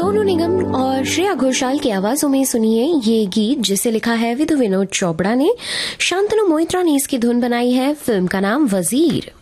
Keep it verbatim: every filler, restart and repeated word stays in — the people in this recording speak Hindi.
सोनू निगम और श्रेया घोषाल की आवाजों में सुनिए ये गीत, जिसे लिखा है विधु विनोद चोपड़ा ने। शांतनु मोहित्रा ने इसकी धुन बनाई है। फिल्म का नाम वजीर।